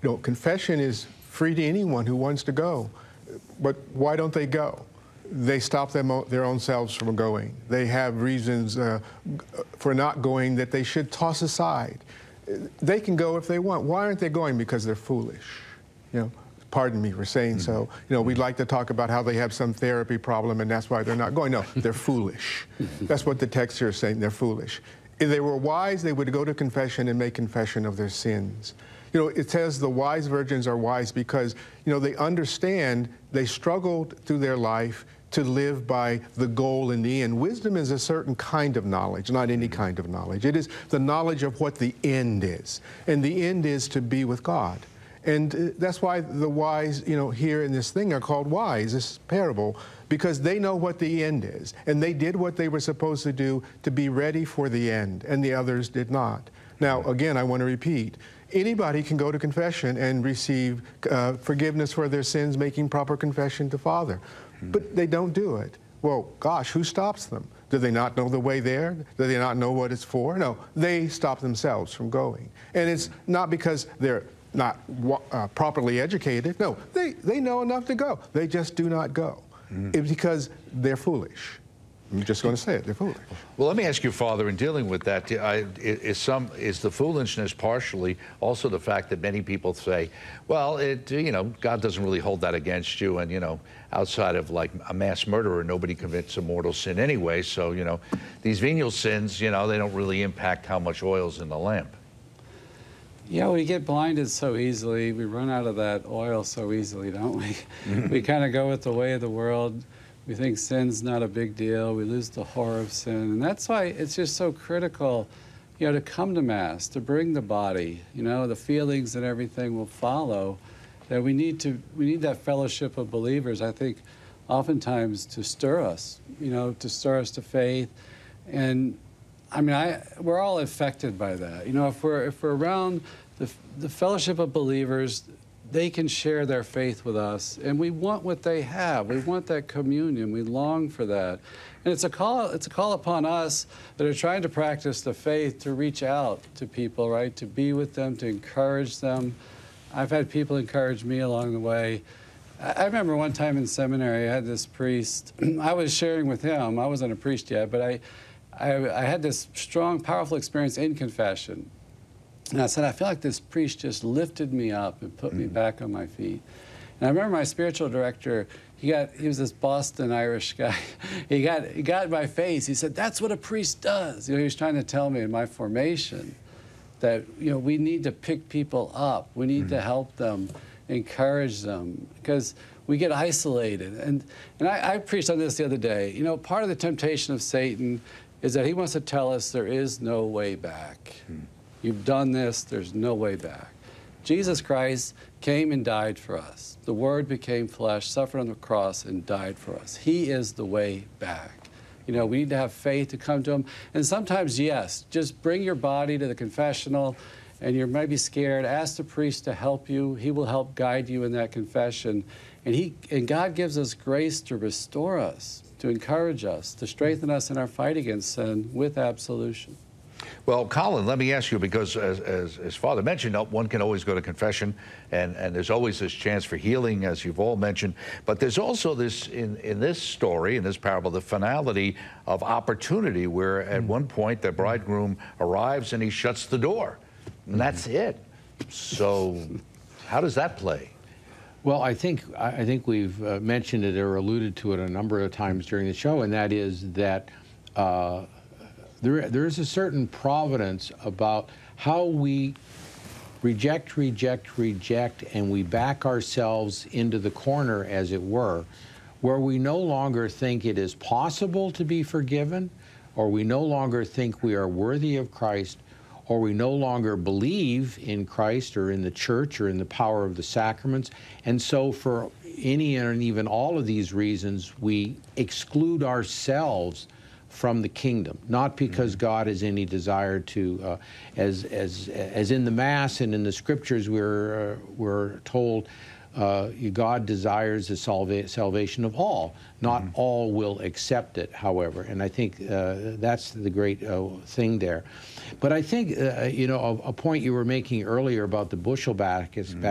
Confession is free to anyone who wants to go. But why don't they go? They stop their own selves from going. They have reasons for not going that they should toss aside. They can go if they want. Why aren't they going? Because they're foolish. Pardon me for saying so. We'd like to talk about how they have some therapy problem and that's why they're not going. No, they're foolish. That's what the text here is saying. They're foolish. If they were wise, they would go to confession and make confession of their sins. It says the wise virgins are wise because, they understand they struggled through their life to live by the goal in the end. Wisdom is a certain kind of knowledge, not any kind of knowledge. It is the knowledge of what the end is. And the end is to be with God. And that's why the wise, here in this thing are called wise, this parable, because they know what the end is. And they did what they were supposed to do to be ready for the end, and the others did not. Now, again, I want to repeat, anybody can go to confession and receive forgiveness for their sins, making proper confession to Father. But they don't do it. Well, gosh, who stops them? Do they not know the way there? Do they not know what it's for? No, they stop themselves from going. And it's not because they're not properly educated. No, they know enough to go. They just do not go. It's because they're foolish. I'm just going to say it. They're foolish. Well, let me ask you, Father, in dealing with that, is the foolishness partially also the fact that many people say, well, God doesn't really hold that against you, and outside of like a mass murderer, nobody commits a mortal sin anyway. So these venial sins, they don't really impact how much oil's in the lamp. Yeah, we get blinded so easily. We run out of that oil so easily, don't we? We kind of go with the way of the world. We think sin's not a big deal. We lose the horror of sin. And that's why it's just so critical, to come to Mass, to bring the body. The feelings and everything will follow. That we need that fellowship of believers, I think, oftentimes to stir us, to stir us to faith. And we're all affected by that. If we're around the fellowship of believers, they can share their faith with us, and we want what they have. We want that communion. We long for that. And it's a call upon us that are trying to practice the faith to reach out to people, right? To be with them, to encourage them. I've had people encourage me along the way. I remember one time in seminary, I had this priest. I was sharing with him. I wasn't a priest yet, but I had this strong, powerful experience in confession. And I said, I feel like this priest just lifted me up and put me back on my feet. And I remember my spiritual director, he was this Boston Irish guy. He got in my face. He said, that's what a priest does. He was trying to tell me in my formation that, we need to pick people up. We need to help them, encourage them, because we get isolated. And I preached on this the other day. Part of the temptation of Satan is that he wants to tell us there is no way back. You've done this, there's no way back. Jesus Christ came and died for us. The Word became flesh, suffered on the cross, and died for us. He is the way back. We need to have faith to come to Him. And sometimes, yes, just bring your body to the confessional, and you might be scared. Ask the priest to help you. He will help guide you in that confession. And God gives us grace to restore us, to encourage us, to strengthen us in our fight against sin with absolution. Well, Colin, let me ask you, because as Father mentioned, one can always go to confession, and there's always this chance for healing, as you've all mentioned. But there's also this, in this story, in this parable, the finality of opportunity, where at one point the bridegroom arrives and he shuts the door. And that's it. So how does that play? Well, I think we've mentioned it or alluded to it a number of times during the show, and that is that there is a certain providence about how we reject, and we back ourselves into the corner, as it were, where we no longer think it is possible to be forgiven, or we no longer think we are worthy of Christ, or we no longer believe in Christ or in the church or in the power of the sacraments. And so for any and even all of these reasons, we exclude ourselves from the kingdom, not because God has any desire to, as in the Mass and in the Scriptures, we're told God desires the salvation of all. Not all will accept it, however, and I think that's the great thing there. But I think, a point you were making earlier about the bushel basket